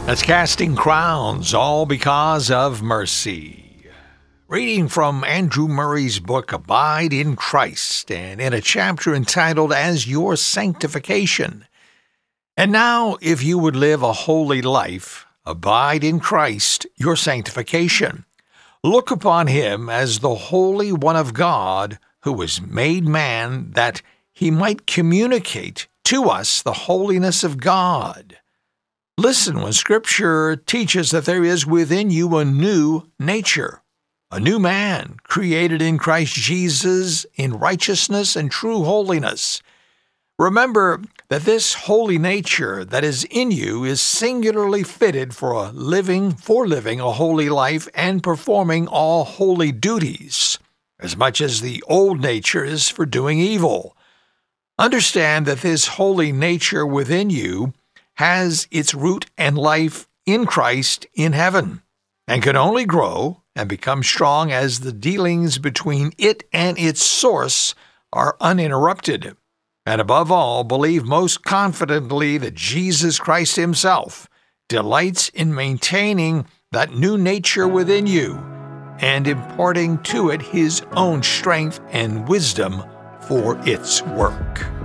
That's Casting Crowns, all because of mercy. Reading from Andrew Murray's book, Abide in Christ, and in a chapter entitled As Your Sanctification. And now, if you would live a holy life, abide in Christ, your sanctification. Look upon him as the Holy One of God, who was made man that he might communicate to us the holiness of God. Listen when Scripture teaches that there is within you a new nature, a new man created in Christ Jesus in righteousness and true holiness. Remember that this holy nature that is in you is singularly fitted for living a holy life and performing all holy duties, as much as the old nature is for doing evil. Understand that this holy nature within you has its root and life in Christ in heaven, and can only grow and become strong as the dealings between it and its source are uninterrupted. And above all, believe most confidently that Jesus Christ himself delights in maintaining that new nature within you and imparting to it his own strength and wisdom for its work.